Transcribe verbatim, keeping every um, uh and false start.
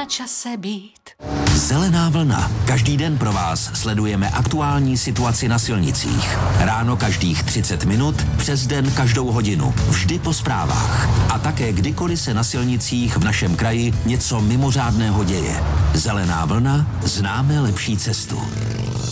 na čase být. Zelená vlna. Každý den pro vás sledujeme aktuální situaci na silnicích. Ráno každých třicet minut, přes den každou hodinu. Vždy po zprávách. A také kdykoliv se na silnicích v našem kraji něco mimořádného děje. Zelená vlna, známe lepší cestu.